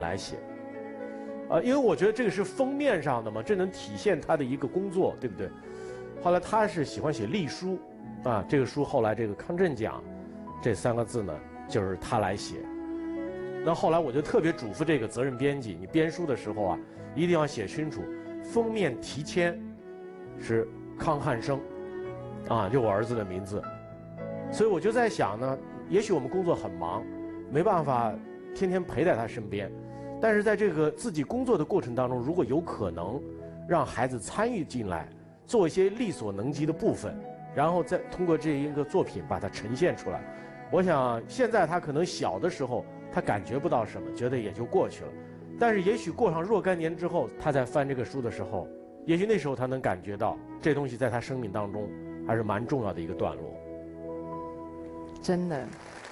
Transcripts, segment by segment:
来写。因为我觉得这个是封面上的嘛，这能体现他的一个工作，对不对？后来他是喜欢写隶书，这个书后来这个康震奖，这3个字呢，就是他来写。那后来我就特别嘱咐这个责任编辑，你编书的时候一定要写清楚，封面题签是康汉生，就我儿子的名字。所以我就在想呢，也许我们工作很忙，没办法天天陪在他身边。但是在这个自己工作的过程当中，如果有可能让孩子参与进来，做一些力所能及的部分，然后再通过这一个作品把它呈现出来，我想现在他可能小的时候他感觉不到什么，觉得也就过去了。但是也许过上若干年之后，他在翻这个书的时候，也许那时候他能感觉到这东西在他生命当中还是蛮重要的一个段落。 真的。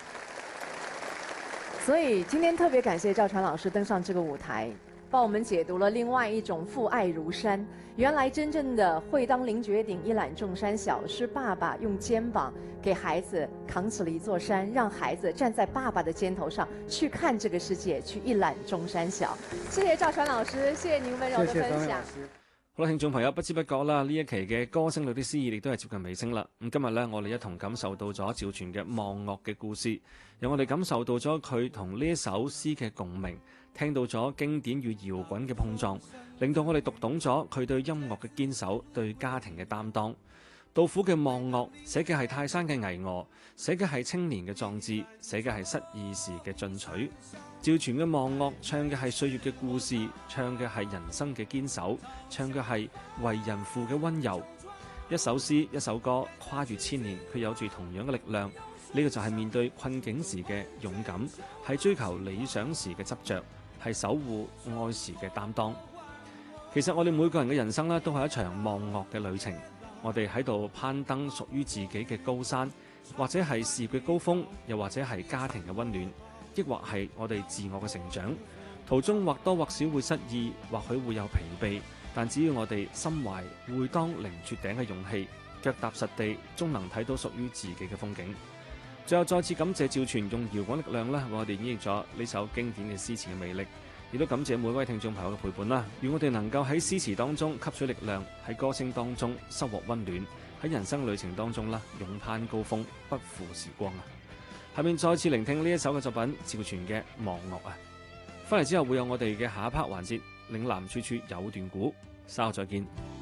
所以今天特别感谢赵传老师登上这个舞台，帮我们解读了另外一种父爱如山。原来真正的会当凌绝顶，一览众山小，是爸爸用肩膀给孩子扛起了一座山，让孩子站在爸爸的肩头上去看这个世界，去一览众山小。谢谢赵传老師，謝謝您溫柔的分享。 好啦，聽眾朋友，不知不覺啦，呢一期嘅歌聲裏的詩意亦都係接近尾聲啦。咁今日呢，我哋一同感受到咗趙傳嘅望樂嘅故事，讓我哋感受到咗佢同呢一首詩嘅共鳴，聽到咗經典與搖滾嘅碰撞，令到我哋讀懂咗佢對音樂嘅堅守，對家庭嘅擔當。杜甫嘅望樂寫嘅係泰山嘅巍峨，寫嘅係青年嘅壯志，寫嘅係失意時嘅進取。趙傳嘅望樂唱嘅係歲月嘅故事，唱嘅係人生嘅堅守，唱嘅係為人父嘅溫柔。一首詩一首歌跨越千年，佢有住同樣嘅力量。呢個就係面對困境時嘅勇敢，係追求理想時嘅執着，係守護愛時嘅擔當。其實我哋每個人嘅人生呢，都係一場望樂嘅旅程。我哋喺度攀登屬於自己嘅高山，或者係事業嘅高峰，又或者係家庭嘅溫暖，抑或係我哋自我嘅成長。途中或多或少會失意，或許會有疲憊，但只要我哋心懷會當凌絕頂嘅勇氣，腳踏實地，終能睇到屬於自己嘅風景。最後再次感謝趙傳用搖滾力量為我哋演繹咗呢首經典嘅詩詞嘅魅力，亦都感謝每位聽眾朋友嘅陪伴啦。願我哋能夠喺詩詞當中吸取力量，喺歌聲當中收穫溫暖，喺人生旅程當中勇攀高峰，不負時光啊！下面再次聆聽呢一首嘅作品趙傳嘅望樂啊！翻嚟之後會有我哋嘅下一 part 環節，嶺南處處有段古，稍後再見。